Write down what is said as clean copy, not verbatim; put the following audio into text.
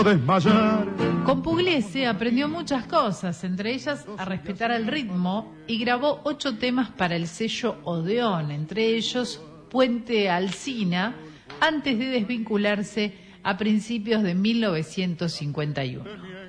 desmayar. Con Pugliese aprendió muchas cosas, entre ellas a respetar el ritmo, y grabó 8 temas para el sello Odeón, entre ellos Puente Alsina, antes de desvincularse a principios de 1951.